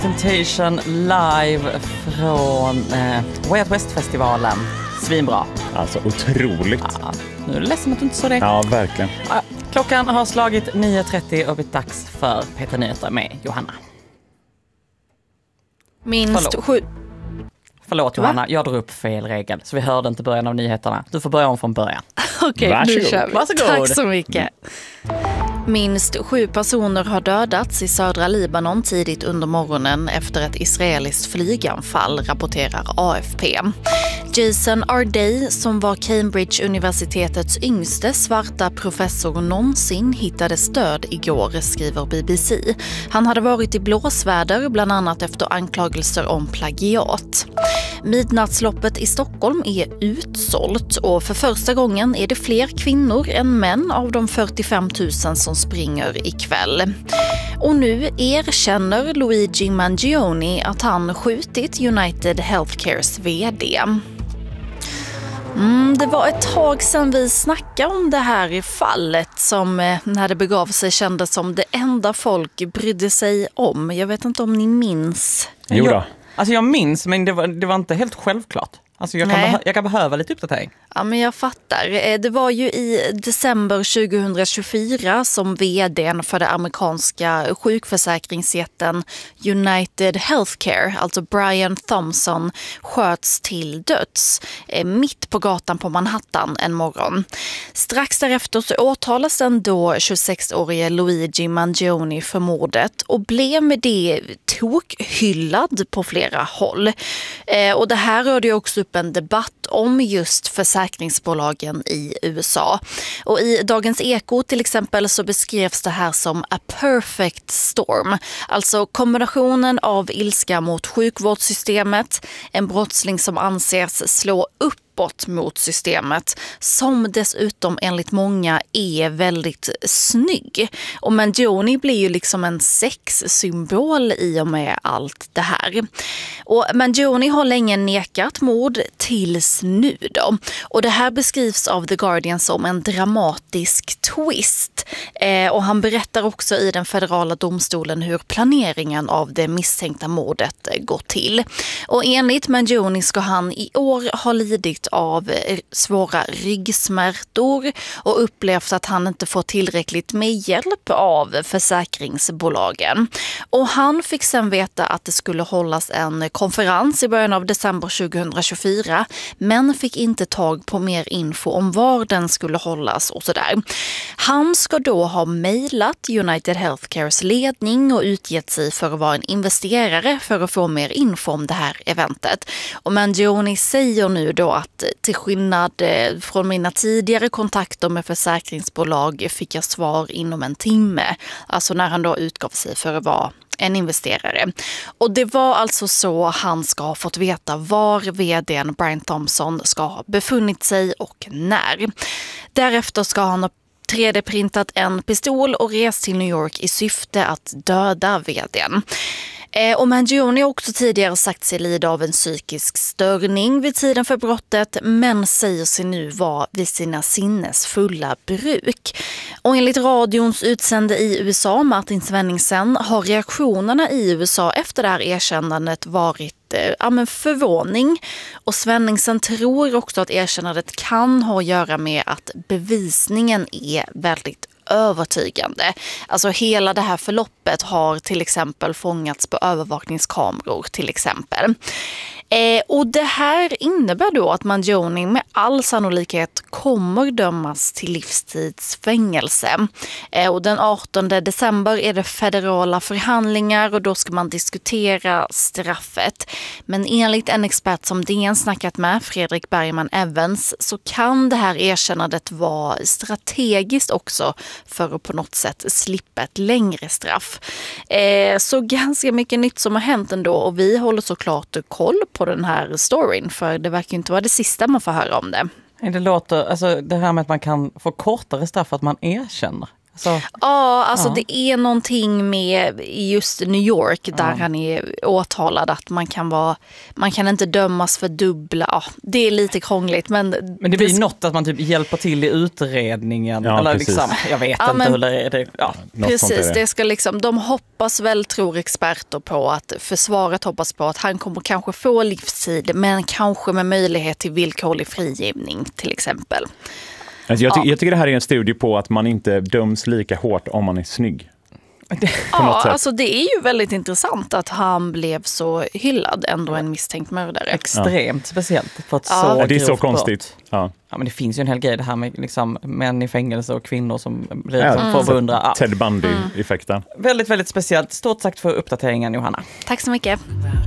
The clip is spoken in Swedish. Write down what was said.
Temptation live från Way Out West-festivalen. Svinbra. Alltså otroligt. Ja, nu är det ledsen att du inte så det. Ja, verkligen. Ja, klockan har slagit 9.30 och blivit dags för Peter Nyheter med Johanna. Minst 7. Förlåt Johanna, jag drog upp fel regel så vi hörde inte början av nyheterna. Du får börja om från början. Okej, nu kör vi. Varsågod. Tack så mycket. Minst 7 personer har dödats i södra Libanon tidigt under morgonen efter ett israeliskt flyganfall, rapporterar AFP. Jason Arday, som var Cambridge-universitetets yngste svarta professor någonsin, hittades död igår, skriver BBC. Han hade varit i blåsväder, bland annat efter anklagelser om plagiat. Midnattsloppet i Stockholm är utsålt och för första gången är det fler kvinnor än män av de 45 000 som springer ikväll. Och nu erkänner Luigi Mangione att han skjutit United Healthcares vd. Det var ett tag sedan vi snackade om det här i fallet som när det begav sig kändes som det enda folk brydde sig om. Jag vet inte om ni minns. Jo då. Alltså jag minns, men det var inte helt självklart. Alltså jag kan behöva lite uppdatering. Ja, men jag fattar. Det var ju i december 2024 som vdn för det amerikanska sjukförsäkringsjätten United Healthcare, alltså Brian Thompson, sköts till döds mitt på gatan på Manhattan en morgon. Strax därefter så åtalas den då 26-årige Luigi Mangione för mordet och blev med det tokhyllad på flera håll. Och det här rörde ju också upp en debatt om just försäkringsbolagen i USA. Och i Dagens Eko till exempel så beskrevs det här som a perfect storm. Alltså kombinationen av ilska mot sjukvårdssystemet, en brottsling som anses slå upp mot systemet, som dessutom enligt många är väldigt snygg. Och Mangione blir ju liksom en sexsymbol i och med allt det här. Och Mangione har länge nekat mord tills nu då. Och det här beskrivs av The Guardian som en dramatisk twist. Och han berättar också i den federala domstolen hur planeringen av det misstänkta mordet går till. Och enligt Mangione ska han i år ha lidit av svåra ryggsmärtor och upplevt att han inte får tillräckligt med hjälp av försäkringsbolagen. Och han fick sen veta att det skulle hållas en konferens i början av december 2024, men fick inte tag på mer info om var den skulle hållas och sådär. Han ska då ha mejlat United Healthcares ledning och utgett sig för att vara en investerare för att få mer info om det här eventet. Och Mangione säger nu då att till skillnad från mina tidigare kontakter med försäkringsbolag fick jag svar inom en timme. Alltså när han då utgav sig för att vara en investerare. Och det var alltså så han ska ha fått veta var vdn Brian Thompson ska ha befunnit sig och när. Därefter ska han ha 3D-printat en pistol och rest till New York i syfte att döda vdn. Och Mangione har också tidigare sagt sig lida av en psykisk störning vid tiden för brottet, men säger sig nu vara vid sina sinnes fulla bruk. Och enligt radions utsände i USA, Martin Svenningsen, har reaktionerna i USA efter det här erkännandet varit förvåning. Och Svenningsen tror också att erkännandet kan ha att göra med att bevisningen är väldigt övertygande. Alltså hela det här förloppet har till exempel fångats på övervakningskameror till exempel. Och det här innebär då att Mangione med all sannolikhet kommer dömas till livstidsfängelse. Och den 18 december är det federala förhandlingar och då ska man diskutera straffet. Men enligt en expert som DN snackat med, Fredrik Bergman Evans, så kan det här erkännandet vara strategiskt också för att på något sätt slippa ett längre straff. Så ganska mycket nytt som har hänt ändå och vi håller såklart koll på den här storyn för det verkar inte vara det sista man får höra om det. Det låter, alltså det här med att man kan få kortare straff att man erkänner. Så, Alltså det är någonting med just New York där han är åtalad att man kan inte dömas för dubbla. Det är lite krångligt. Men det blir något att man typ hjälper till i utredningen. Ja, eller precis. liksom, jag vet inte hur det är. Ja. Precis, det ska de hoppas väl, tror experter på, att försvaret hoppas på att han kommer kanske få livstid, men kanske med möjlighet till villkorlig frigivning till exempel. Alltså jag tycker det här är en studie på att man inte döms lika hårt om man är snygg. Alltså det är ju väldigt intressant att han blev så hyllad, ändå en misstänkt mördare. Extremt speciellt för ett så det är så grovt konstigt. Ja, men det finns ju en hel grej det här med liksom män i fängelse och kvinnor som blir får beundra. Ted Bundy-effekten. Väldigt, väldigt speciellt. Stort tack för uppdateringen, Johanna. Tack så mycket.